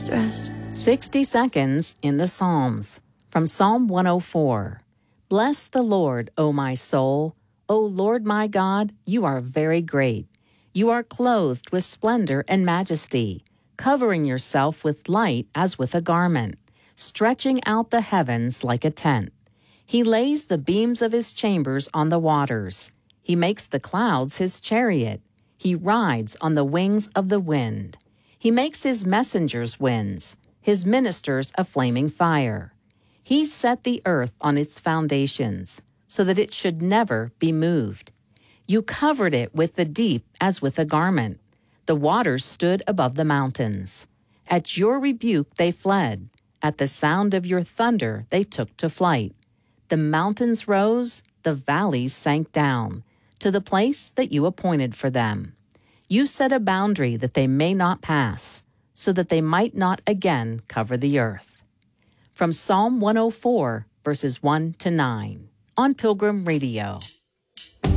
rest. 60 seconds in the Psalms. From Psalm 104. Bless the Lord, O my soul. O Lord my God, you are very great. You are clothed with splendor and majesty, covering yourself with light as with a garment, stretching out the heavens like a tent. He lays the beams of his chambers on the waters. He makes the clouds his chariot. He rides on the wings of the wind. He makes his messengers winds, his ministers a flaming fire. He set the earth on its foundations, so that it should never be moved. You covered it with the deep as with a garment. The waters stood above the mountains. At your rebuke they fled. At the sound of your thunder they took to flight. The mountains rose, the valleys sank down, to the place that you appointed for them. You set a boundary that they may not pass, so that they might not again cover the earth. From Psalm 104, verses 1 to 9, on Pilgrim Radio.